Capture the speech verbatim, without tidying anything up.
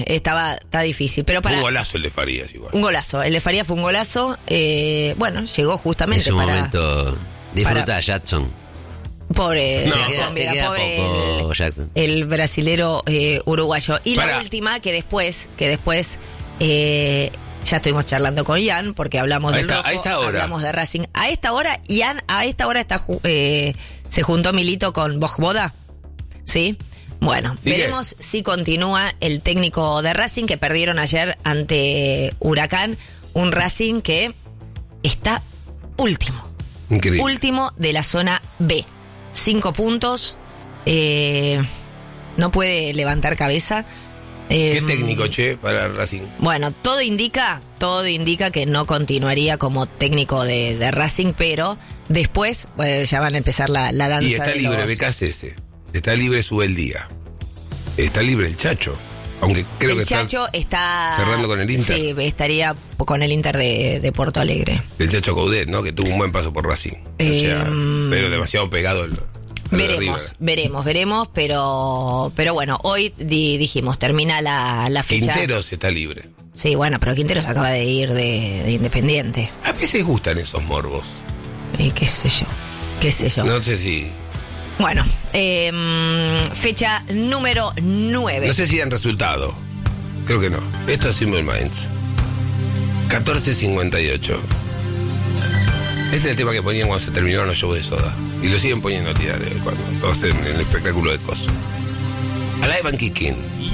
estaba, está difícil. Pero para, fue un golazo el de Farías igual. Un golazo, el de Farías fue un golazo. Eh, bueno, llegó justamente en su para... momento, disfruta para, a Jackson. Pobre, no, Jackson, te queda, te queda pobre poco, el, Jackson. el brasilero eh, uruguayo. Y para. la última, que después, que después eh, ya estuvimos charlando con Ian, porque hablamos A del esta- rojo, a esta hora. hablamos de Racing. A esta hora, Ian, a esta hora está ju- eh, se juntó Milito con Bojboda, ¿sí? Bueno, ¿Y veremos qué? si continúa el técnico de Racing, que perdieron ayer ante Huracán. Un Racing que está último. Increíble. Último de la zona B. Cinco puntos. Eh, no puede levantar cabeza. Eh, ¿Qué técnico, che, para Racing? Bueno, todo indica, todo indica que no continuaría como técnico de, de Racing, pero después pues, ya van a empezar la, la danza. Y está de libre, los- Becasese. Está libre, sube el día. Está libre el Chacho. Aunque creo el que Chacho está, está cerrando con el Inter. Sí, estaría con el Inter de, de Porto Alegre. El Chacho Coudet, ¿no? Que tuvo un buen paso por Racing. Eh, o sea, pero demasiado pegado el, el de Veremos, River. veremos, veremos, pero pero bueno, hoy di- dijimos, termina la, la fecha. Quinteros está libre. Sí, bueno, pero Quinteros acaba de ir de, de Independiente. A veces gustan esos morbos. Y qué sé yo, qué sé yo. No sé si. Bueno, eh, fecha número nueve. No sé si dan resultado. Creo que no. Esto es Simple Minds. catorce cincuenta y ocho. Este es el tema que ponían cuando se terminaron los shows de Soda. Y lo siguen poniendo a tirar de vez en cuando. Todos en el espectáculo de Coso. Alive and Kicking.